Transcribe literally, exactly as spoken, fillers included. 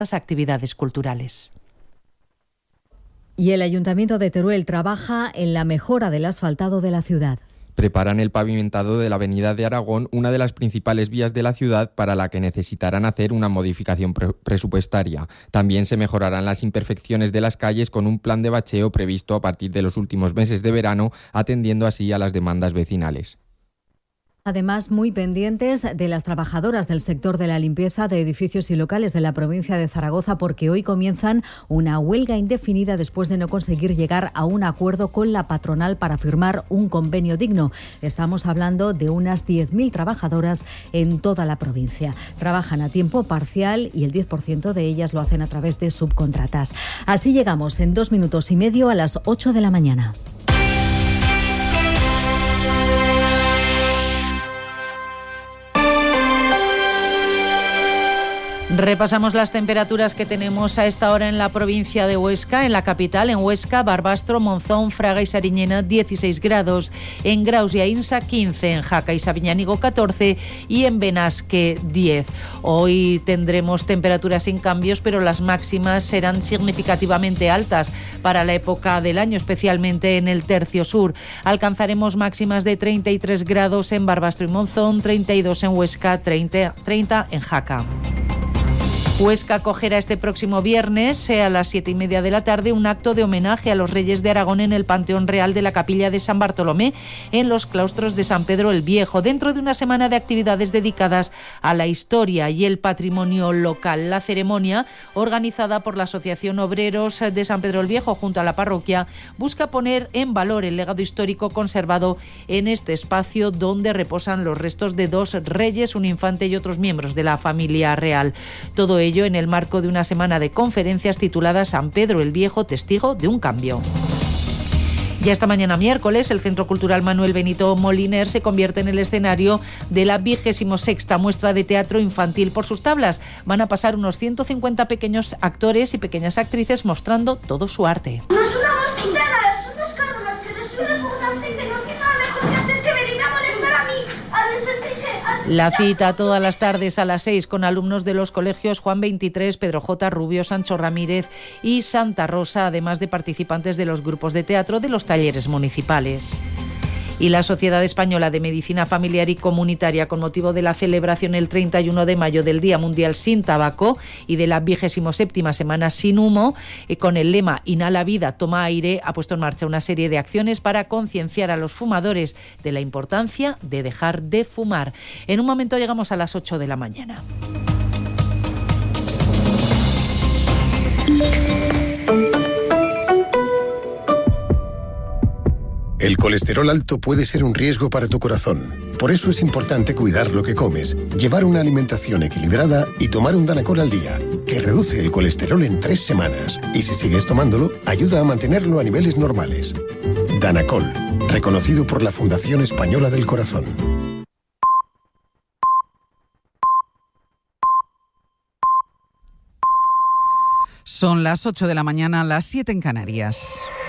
las actividades culturales. Y el Ayuntamiento de Teruel trabaja en la mejora del asfaltado de la ciudad. Preparan el pavimentado de la Avenida de Aragón, una de las principales vías de la ciudad, para la que necesitarán hacer una modificación pre- presupuestaria. También se mejorarán las imperfecciones de las calles con un plan de bacheo previsto a partir de los últimos meses de verano, atendiendo así a las demandas vecinales. Además, muy pendientes de las trabajadoras del sector de la limpieza de edificios y locales de la provincia de Zaragoza, porque hoy comienzan una huelga indefinida después de no conseguir llegar a un acuerdo con la patronal para firmar un convenio digno. Estamos hablando de unas diez mil trabajadoras en toda la provincia. Trabajan a tiempo parcial y el diez por ciento de ellas lo hacen a través de subcontratas. Así llegamos en dos minutos y medio a las ocho de la mañana. Repasamos las temperaturas que tenemos a esta hora en la provincia de Huesca. En la capital, en Huesca, Barbastro, Monzón, Fraga y Sariñena, dieciséis grados. En Graus y Aínsa, quince. En Jaca y Sabiñánigo, catorce. Y en Benasque, diez. Hoy tendremos temperaturas sin cambios, pero las máximas serán significativamente altas para la época del año, especialmente en el tercio sur. Alcanzaremos máximas de treinta y tres grados en Barbastro y Monzón, treinta y dos en Huesca, treinta, treinta en Jaca. Huesca acogerá este próximo viernes a las siete y media de la tarde un acto de homenaje a los Reyes de Aragón en el Panteón Real de la Capilla de San Bartolomé en los claustros de San Pedro el Viejo, dentro de una semana de actividades dedicadas a la historia y el patrimonio local. La ceremonia, organizada por la Asociación Obreros de San Pedro el Viejo junto a la parroquia, busca poner en valor el legado histórico conservado en este espacio donde reposan los restos de dos reyes, un infante y otros miembros de la familia real. Todo ello en el marco de una semana de conferencias titulada San Pedro el Viejo, testigo de un cambio. Ya esta mañana miércoles, el Centro Cultural Manuel Benito Moliner se convierte en el escenario de la vigésimo sexta muestra de teatro infantil. Por sus tablas van a pasar unos ciento cincuenta pequeños actores y pequeñas actrices mostrando todo su arte. No es una mosquitera, es un descárgalas, que no es una pugnancia, que no tiene nada mejor que hacer que venir a molestar a mí, a desentrije, a... La cita todas las tardes a las seis con alumnos de los colegios Juan veintitrés, Pedro J. Rubio, Sancho Ramírez y Santa Rosa, además de participantes de los grupos de teatro de los talleres municipales. Y la Sociedad Española de Medicina Familiar y Comunitaria, con motivo de la celebración el treinta y uno de mayo del Día Mundial Sin Tabaco y de la vigésimo séptima Semana Sin Humo, y con el lema Inhala vida, toma aire, ha puesto en marcha una serie de acciones para concienciar a los fumadores de la importancia de dejar de fumar. En un momento llegamos a las ocho de la mañana. El colesterol alto puede ser un riesgo para tu corazón. Por eso es importante cuidar lo que comes, llevar una alimentación equilibrada y tomar un Danacol al día, que reduce el colesterol en tres semanas. Y si sigues tomándolo, ayuda a mantenerlo a niveles normales. Danacol, reconocido por la Fundación Española del Corazón. Son las ocho de la mañana, las siete en Canarias.